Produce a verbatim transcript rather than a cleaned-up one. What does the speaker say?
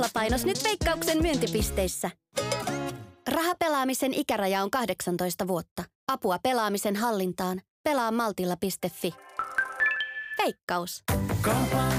Painos nyt Veikkauksen myyntipisteissä. Rahapelaamisen ikäraja on kahdeksantoista vuotta. Apua pelaamisen hallintaan. pelaa maltilla piste fi. Veikkaus.